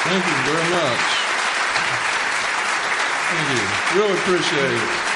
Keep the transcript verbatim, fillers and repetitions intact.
Thank you very much. Thank you. Really appreciate it.